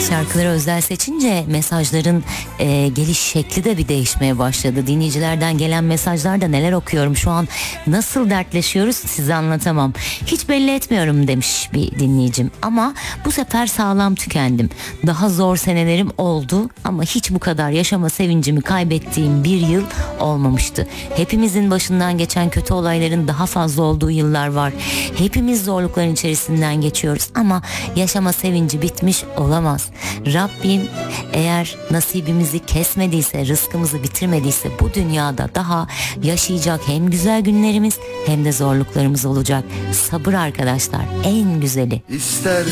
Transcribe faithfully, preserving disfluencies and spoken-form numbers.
Şarkıları özel seçince mesajların e, geliş şekli de bir değişmeye başladı. Dinleyicilerden gelen mesajlarda neler okuyorum şu an, nasıl dertleşiyoruz size anlatamam. Hiç belli etmiyorum demiş bir dinleyicim, ama bu sefer sağlam tükendim. Daha zor senelerim oldu ama hiç bu kadar yaşama sevincimi kaybettiğim bir yıl olmamıştı. Hepimizin başından geçen kötü olayların daha fazla olduğu yıllar var. Hepimiz zorlukların içerisinden geçiyoruz ama yaşama sevinci bitmiş olamaz. Rabbim eğer nasibimizi kesmediyse, rızkımızı bitirmediyse bu dünyada daha yaşayacak hem güzel günlerimiz hem de zorluklarımız olacak. Sabır arkadaşlar, en güzeli. İster